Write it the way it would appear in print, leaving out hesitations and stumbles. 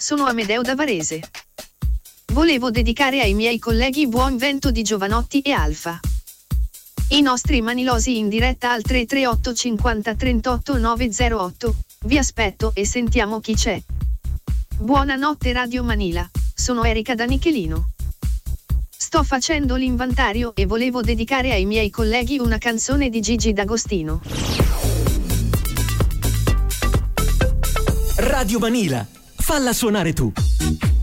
sono Amedeo da Varese. Volevo dedicare ai miei colleghi Buon Vento di Giovanotti e Alfa. I nostri manilosi in diretta al 338 50 38 908. Vi aspetto e sentiamo chi c'è. Buonanotte Radio Manila, sono Erika da Nichelino. Sto facendo l'inventario e volevo dedicare ai miei colleghi una canzone di Gigi D'Agostino. Radio Manila, falla suonare tu.